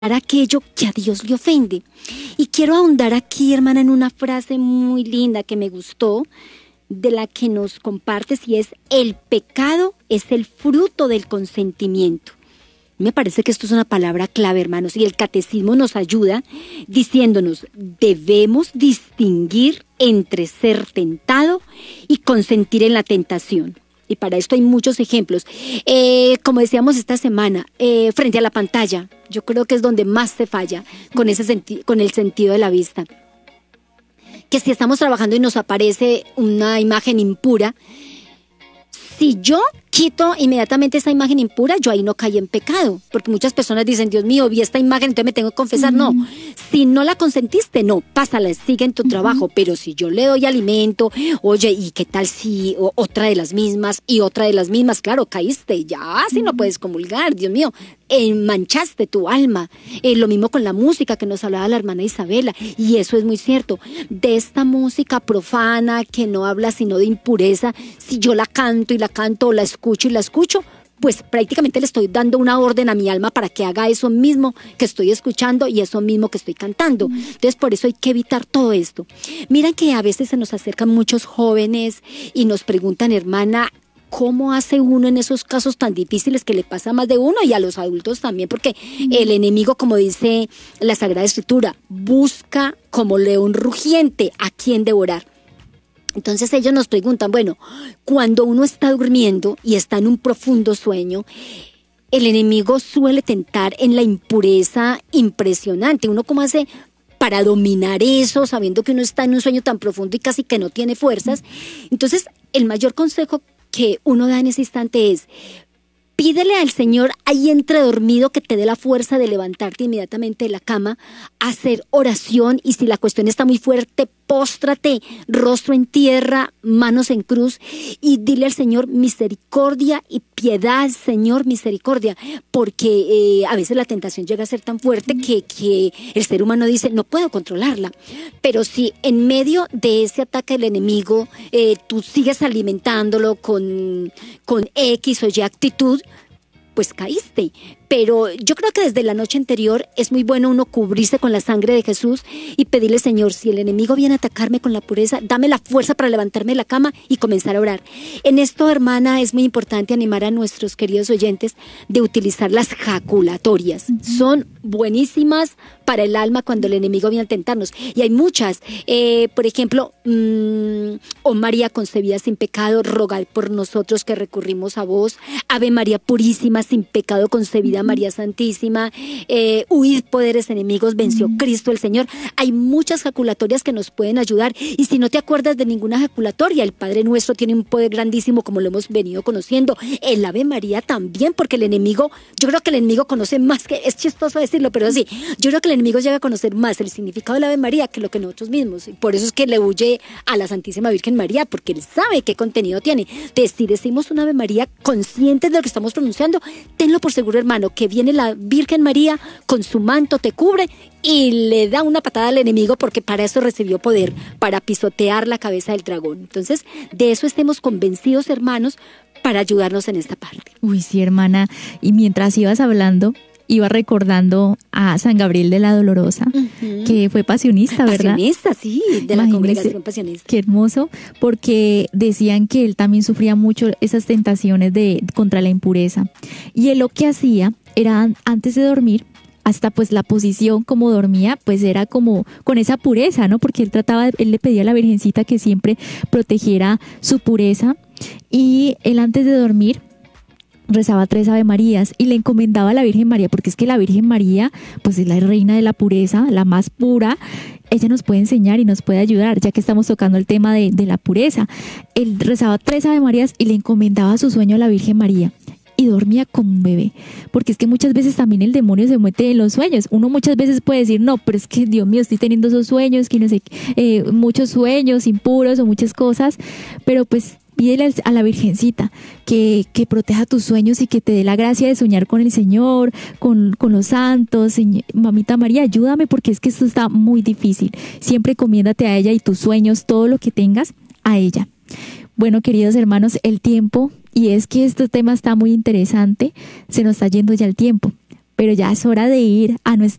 aquello que a Dios le ofende. Y quiero ahondar aquí, hermana, en una frase muy linda que me gustó, de la que nos compartes, y es: el pecado es el fruto del consentimiento. Me parece que esto es una palabra clave, hermanos, y el catecismo nos ayuda diciéndonos: debemos distinguir entre ser tentado y consentir en la tentación. Y para esto hay muchos ejemplos. Como decíamos esta semana, frente a la pantalla, yo creo que es donde más se falla con el sentido de la vista. Que si estamos trabajando y nos aparece una imagen impura, si yo quito inmediatamente esa imagen impura, yo ahí no caí en pecado. Porque muchas personas dicen: Dios mío, vi esta imagen, entonces me tengo que confesar. No, si no la consentiste, no, pásala, sigue en tu trabajo. Pero si yo le doy alimento, oye, ¿y qué tal si otra de las mismas y otra de las mismas? Claro, caíste, ya, si no puedes comulgar, Dios mío, manchaste tu alma. Lo mismo con la música que nos hablaba la hermana Isabela, y eso es muy cierto. De esta música profana que no habla sino de impureza, si yo la canto y la canto, o la escucho y la escucho, pues prácticamente le estoy dando una orden a mi alma para que haga eso mismo que estoy escuchando y eso mismo que estoy cantando. Entonces, por eso hay que evitar todo esto. Miren que a veces se nos acercan muchos jóvenes y nos preguntan: hermana, ¿cómo hace uno en esos casos tan difíciles que le pasa a más de uno, y a los adultos también? Porque el enemigo, como dice la Sagrada Escritura, busca como león rugiente a quien devorar. Entonces ellos nos preguntan: bueno, cuando uno está durmiendo y está en un profundo sueño, el enemigo suele tentar en la impureza impresionante. ¿Uno cómo hace para dominar eso, sabiendo que uno está en un sueño tan profundo y casi que no tiene fuerzas? Entonces, el mayor consejo que uno da en ese instante es: pídele al Señor ahí entre dormido que te dé la fuerza de levantarte inmediatamente de la cama, hacer oración, y si la cuestión está muy fuerte, póstrate, rostro en tierra, manos en cruz, y dile al Señor: misericordia y piedad, Señor, misericordia, porque a veces la tentación llega a ser tan fuerte que el ser humano dice: no puedo controlarla. Pero si en medio de ese ataque del enemigo tú sigues alimentándolo con X o Y actitud, pues caíste. Pero yo creo que desde la noche anterior es muy bueno uno cubrirse con la sangre de Jesús y pedirle: Señor, si el enemigo viene a atacarme con la pureza, dame la fuerza para levantarme de la cama y comenzar a orar. En esto, hermana, es muy importante animar a nuestros queridos oyentes de utilizar las jaculatorias. Son buenísimas para el alma cuando el enemigo viene a tentarnos. Y hay muchas. Por ejemplo, oh María concebida sin pecado, rogad por nosotros que recurrimos a vos. Ave María purísima, sin pecado concebida, María Santísima, huid poderes enemigos, venció Cristo el Señor. Hay muchas jaculatorias que nos pueden ayudar, y si no te acuerdas de ninguna jaculatoria, el Padre Nuestro tiene un poder grandísimo, como lo hemos venido conociendo. El Ave María también, porque el enemigo, yo creo que el enemigo conoce más, que es chistoso decirlo, pero sí, yo creo que el enemigo llega a conocer más el significado del Ave María que lo que nosotros mismos, y por eso es que le huye a la Santísima Virgen María, porque él sabe qué contenido tiene. Entonces, si decimos un Ave María conscientes de lo que estamos pronunciando, tenlo por seguro, hermano, que viene la Virgen María con su manto, te cubre y le da una patada al enemigo, porque para eso recibió poder, para pisotear la cabeza del dragón. Entonces, de eso estemos convencidos, hermanos, para ayudarnos en esta parte. Uy, sí, hermana, y mientras ibas hablando, iba recordando a San Gabriel de la Dolorosa, que fue pasionista, ¿verdad? Pasionista, sí, de la congregación pasionista. Qué hermoso, porque decían que él también sufría mucho esas tentaciones contra la impureza. Y él lo que hacía era, antes de dormir, hasta pues la posición como dormía, pues era como con esa pureza, ¿no? Porque él le pedía a la Virgencita que siempre protegiera su pureza, y él antes de dormir rezaba 3 Ave Marías y le encomendaba a la Virgen María, porque es que la Virgen María pues es la reina de la pureza, la más pura. Ella nos puede enseñar y nos puede ayudar, ya que estamos tocando el tema de la pureza. Él rezaba 3 Ave Marías y le encomendaba su sueño a la Virgen María, y dormía como un bebé, porque es que muchas veces también el demonio se mete en los sueños. Uno muchas veces puede decir: no, pero es que Dios mío, estoy teniendo esos sueños, que no sé, muchos sueños impuros o muchas cosas, pero pues pídele a la Virgencita que proteja tus sueños y que te dé la gracia de soñar con el Señor, con los santos. Mamita María, ayúdame, porque es que esto está muy difícil. Siempre encomiéndate a ella y tus sueños, todo lo que tengas, a ella. Bueno, queridos hermanos, el tiempo, y es que este tema está muy interesante, se nos está yendo ya el tiempo. pero ya es hora de ir a